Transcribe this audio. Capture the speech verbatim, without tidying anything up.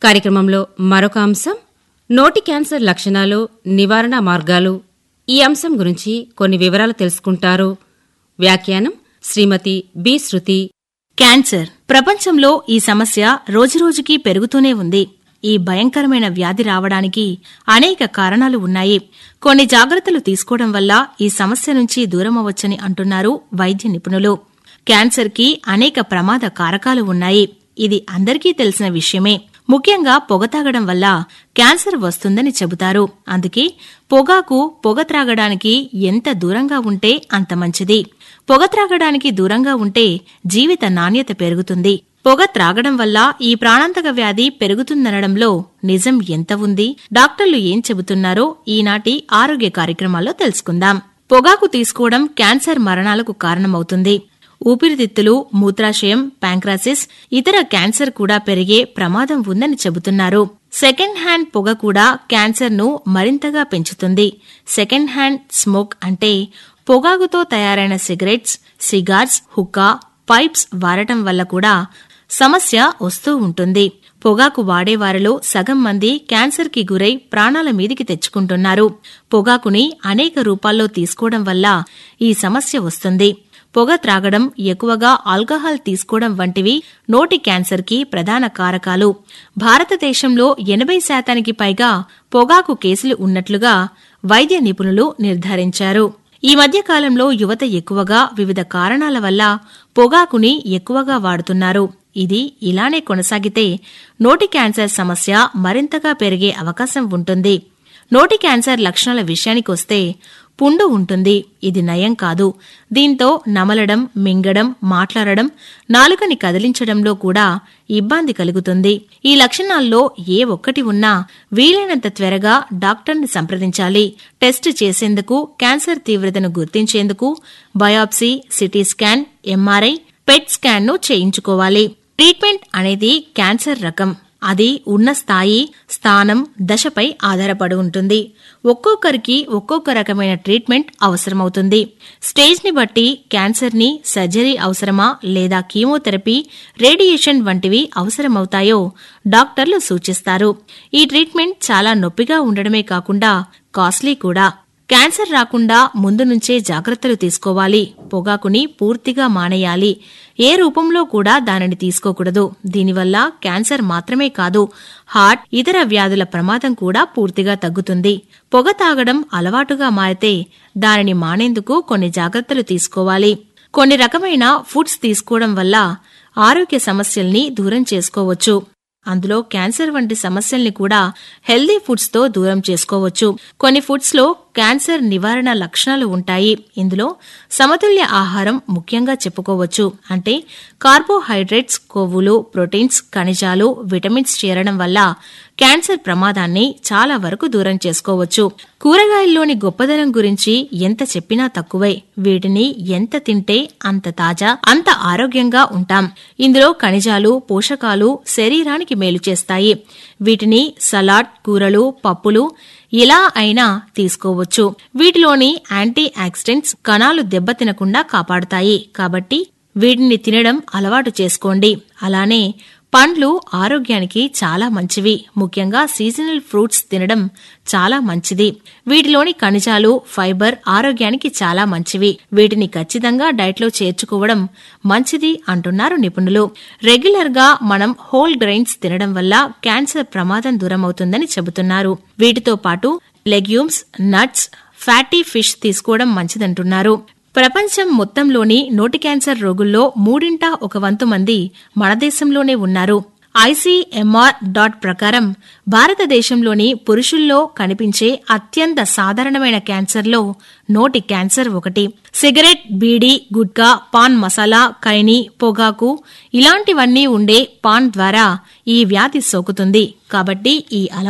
కార్యక్రమంలో మరొక అంశం నోటి క్యాన్సర్ లక్షణాలు, నివారణ మార్గాలు. ఈ అంశం గురించి కొన్ని వివరాలు తెలుసుకుంటారు. వ్యాఖ్యానం శ్రీమతి బి శృతి. క్యాన్సర్ ప్రపంచంలో ఈ సమస్య రోజురోజుకీ పెరుగుతూనే ఉంది. ఈ భయంకరమైన వ్యాధి రావడానికి అనేక కారణాలు ఉన్నాయి. కొన్ని జాగ్రత్తలు తీసుకోవడం వల్ల ఈ సమస్య నుంచి దూరమవచ్చని అంటున్నారు వైద్య నిపుణులు. క్యాన్సర్కి అనేక ప్రమాద కారకాలు ఉన్నాయి. ఇది అందరికీ తెలిసిన విషయమే. ముఖ్యంగా పొగ తాగడం వల్ల క్యాన్సర్ వస్తుందని చెబుతారు. అందుకే పొగాకు పొగ త్రాగడానికి ఎంత దూరంగా ఉంటే అంత మంచిది. పొగ త్రాగడానికి దూరంగా ఉంటే జీవిత నాణ్యత పెరుగుతుంది. పొగ త్రాగడం వల్ల ఈ ప్రాణాంతక వ్యాధి పెరుగుతుందనడంలో నిజం ఎంత ఉంది, డాక్టర్లు ఏం చెబుతున్నారో ఈనాటి ఆరోగ్య కార్యక్రమాల్లో తెలుసుకుందాం. పొగాకు తీసుకోవడం క్యాన్సర్ మరణాలకు కారణమవుతుంది. ఊపిరితిత్తులు, మూత్రాశయం, ప్యాంక్రాసిస్, ఇతర క్యాన్సర్ కూడా పెరిగే ప్రమాదం ఉందని చెబుతున్నారు. సెకండ్ హ్యాండ్ పొగ కూడా క్యాన్సర్ను మరింతగా పెంచుతుంది. సెకండ్ హ్యాండ్ స్మోక్ అంటే పొగాకుతో తయారైన సిగరెట్స్, సిగార్స్, హుక్కా, పైప్స్ వాడటం వల్ల కూడా సమస్య వస్తూ ఉంటుంది. పొగాకు వాడేవారిలో సగం మంది క్యాన్సర్కి గురై ప్రాణాల మీదికి తెచ్చుకుంటున్నారు. పొగాకుని అనేక రూపాల్లో తీసుకోవడం వల్ల ఈ సమస్య వస్తుంది. పొగ త్రాగడం, ఎక్కువగా ఆల్కహాల్ తీసుకోవడం వంటివి నోటి క్యాన్సర్కి ప్రధాన కారకాలు. భారతదేశంలో ఎనభై శాతానికి పైగా పొగాకు కేసులు ఉన్నట్లుగా వైద్య నిపుణులు నిర్ధారించారు. ఈ మధ్య కాలంలో యువత ఎక్కువగా వివిధ కారణాల వల్ల పొగాకుని ఎక్కువగా వాడుతున్నారు. ఇది ఇలానే కొనసాగితే నోటి క్యాన్సర్ సమస్య మరింతగా పెరిగే అవకాశం ఉంటుంది. నోటి క్యాన్సర్ లక్షణాల విషయానికొస్తే పుండు ఉంటుంది. ఇది నయం కాదు. దీంతో నమలడం, మింగడం, మాట్లాడడం, నాలుకని కదిలించడంలో కూడా ఇబ్బంది కలుగుతుంది. ఈ లక్షణాల్లో ఏ ఒక్కటి ఉన్నా వీలైనంత త్వరగా డాక్టర్ని సంప్రదించాలి. టెస్ట్ చేసేందుకు, క్యాన్సర్ తీవ్రతను గుర్తించేందుకు బయాప్సీ, సిటీ స్కాన్, ఎంఆర్ఐ, పెట్ స్కాన్ను చేయించుకోవాలి. ట్రీట్మెంట్ అనేది క్యాన్సర్ రకం, అది ఉన్న స్థాయి, స్థానం, దశపై ఆధారపడి ఉంటుంది. ఒక్కొక్కరికి ఒక్కొక్క రకమైన ట్రీట్మెంట్ అవసరమవుతుంది. స్టేజ్ని బట్టి క్యాన్సర్ని సర్జరీ అవసరమా లేదా కీమోథెరపీ, రేడియేషన్ వంటివి అవసరమవుతాయో డాక్టర్లు సూచిస్తారు. ఈ ట్రీట్మెంట్ చాలా నొప్పిగా ఉండడమే కాకుండా కాస్ట్లీ కూడా. క్యాన్సర్ రాకుండా ముందు నుంచే జాగ్రత్తలు తీసుకోవాలి. పొగాకుని పూర్తిగా మానేయాలి. ఏ రూపంలో కూడా దానిని తీసుకోకూడదు. దీనివల్ల క్యాన్సర్ మాత్రమే కాదు, హార్ట్, ఇతర వ్యాధుల ప్రమాదం కూడా పూర్తిగా తగ్గుతుంది. పొగ తాగడం అలవాటుగా మారితే దానిని మానేందుకు కొన్ని జాగ్రత్తలు తీసుకోవాలి. కొన్ని రకమైన ఫుడ్స్ తీసుకోవడం వల్ల ఆరోగ్య సమస్యల్ని దూరం చేసుకోవచ్చు. అందులో క్యాన్సర్ వంటి సమస్యల్ని కూడా హెల్దీ ఫుడ్స్ తో దూరం చేసుకోవచ్చు. కొన్ని ఫుడ్స్ లో క్యాన్సర్ నివారణ లక్షణాలు ఉంటాయి. ఇందులో సమతుల్య ఆహారం ముఖ్యంగా చెప్పుకోవచ్చు. అంటే కార్బోహైడ్రేట్స్, కొవ్వులు, ప్రోటీన్స్, ఖనిజాలు, విటమిన్స్ చేరడం వల్ల క్యాన్సర్ ప్రమాదాన్ని చాలా వరకు దూరం చేసుకోవచ్చు. కూరగాయల్లోని గొప్పదనం గురించి ఎంత చెప్పినా తక్కువే. వీటిని ఎంత తింటే అంత తాజా, అంత ఆరోగ్యంగా ఉంటాం. ఇందులో ఖనిజాలు, పోషకాలు శరీరానికి మేలు చేస్తాయి. వీటిని సలాడ్, కూరలు, పప్పులు ఇలా అయినా తీసుకోవచ్చు. వీటిలోని యాంటీ ఆక్సిడెంట్స్ కణాలు దెబ్బతినకుండా కాపాడుతాయి. కాబట్టి వీటిని తినడం అలవాటు చేసుకోండి. అలానే పండ్లు ఆరోగ్యానికి చాలా మంచివి. ముఖ్యంగా సీజనల్ ఫ్రూట్స్ తినడం చాలా మంచిది. వీటిలోని ఖనిజాలు, ఫైబర్ ఆరోగ్యానికి చాలా మంచివి. వీటిని ఖచ్చితంగా డైట్లో చేర్చుకోవడం మంచిది అంటున్నారు నిపుణులు. రెగ్యులర్ గా మనం హోల్ గ్రెయిన్స్ తినడం వల్ల క్యాన్సర్ ప్రమాదం దూరమవుతుందని చెబుతున్నారు. వీటితో పాటు లెగ్యూమ్స్, నట్స్, ఫ్యాటీ ఫిష్ తీసుకోవడం మంచిదంటున్నారు. ప్రపంచం మొత్తంలోని నోటి క్యాన్సర్ రోగుల్లో మూడింట ఒక వంతు మంది మన దేశంలోనే ఉన్నారు. ఐసీఎంఆర్ డాట్ ప్రకారం భారతదేశంలోని పురుషుల్లో కనిపించే అత్యంత సాధారణమైన క్యాన్సర్లో నోటి క్యాన్సర్ ఒకటి. సిగరెట్, బీడీ, గుట్కా, పాన్ మసాలా, ఖైనీ, పొగాకు ఇలాంటివన్నీ ఉండే పాన్ ద్వారా ఈ వ్యాధి సోకుతుంది. కాబట్టి ఈ అలవాటు